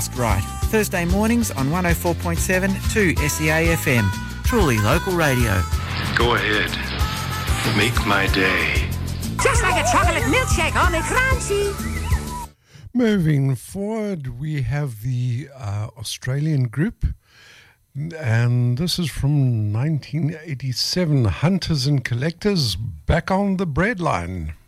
Right, Thursday mornings on 104.7 to SEA FM. Truly local radio. Go ahead. Make my day. Just like a chocolate milkshake on the crunchy. Moving forward, we have the Australian group, and this is from 1987, Hunters and Collectors, Back on the Breadline.